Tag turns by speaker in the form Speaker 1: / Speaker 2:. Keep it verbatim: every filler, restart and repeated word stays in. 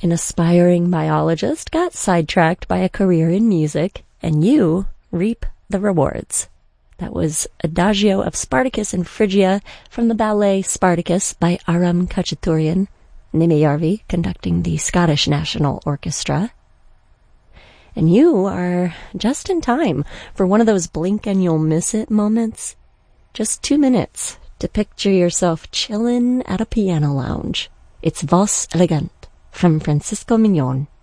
Speaker 1: an aspiring biologist, got sidetracked by a career in music, and you reap the rewards. That was Adagio of Spartacus and Phrygia from the ballet Spartacus by Aram Khachaturian, Nimeyarvi conducting the Scottish National Orchestra. And you are just in time for one of those blink and you'll miss it moments. Just two minutes to picture yourself chillin' at a piano lounge. It's Vos Elegant from Francisco Mignon.